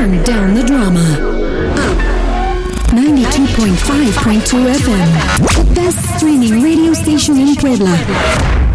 Turn down the drama. 92.5.2 FM. The best streaming radio station in Puebla.